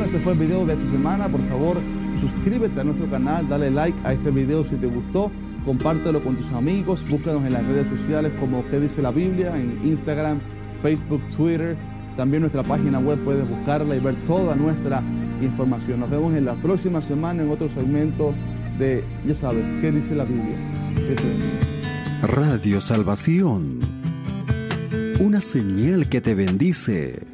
este fue el video de esta semana. Por favor, suscríbete a nuestro canal, dale like a este video si te gustó, compártelo con tus amigos, búscanos en las redes sociales como ¿Qué dice la Biblia? En Instagram, Facebook, Twitter. También nuestra página web puedes buscarla y ver toda nuestra información. Nos vemos en la próxima semana en otro segmento de, ya sabes, ¿Qué dice la Biblia? Radio Salvación, una señal que te bendice.